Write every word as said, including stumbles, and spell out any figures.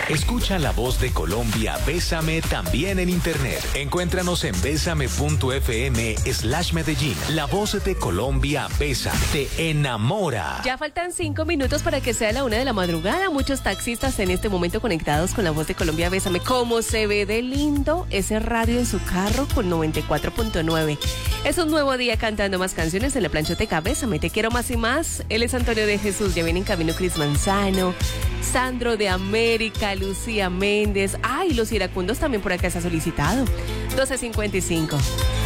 Escucha La Voz de Colombia, Bésame también en internet. Encuéntranos en bésame.fm slash Medellín. La Voz de Colombia, Bésame, te enamora. Ya faltan cinco minutos para que sea la una de la madrugada. Muchos taxistas en este momento conectados con La Voz de Colombia, Bésame. ¿Cómo se ve de lindo ese radio en su carro con noventa y cuatro punto nueve? Es un nuevo día cantando más canciones en la planchoteca. Bésame, te quiero más y más. Él es Antonio de Jesús. Ya viene en camino Cris Manzano, Sandro de América, Lucía Méndez. Ay, los iracundos también por acá se ha solicitado. doce cincuenta y cinco.